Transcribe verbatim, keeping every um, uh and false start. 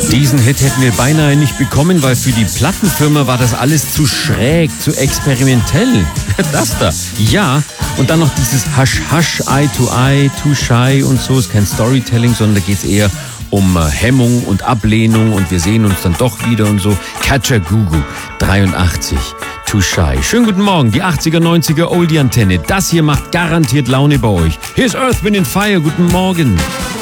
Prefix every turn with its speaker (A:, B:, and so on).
A: Diesen Hit hätten wir beinahe nicht bekommen, weil für die Plattenfirma war das alles zu schräg, zu experimentell. Das da, ja. Und dann noch dieses Hush Hush, Eye to Eye, Too Shy und so. Ist kein Storytelling, sondern da geht es eher um äh, Hemmung und Ablehnung und wir sehen uns dann doch wieder und so. Kajagoogoo, dreiundachtzig, Too Shy. Schönen guten Morgen, die achtziger, neunziger Oldie-Antenne. Das hier macht garantiert Laune bei euch. Hier ist Earth, Wind and Fire, guten Morgen.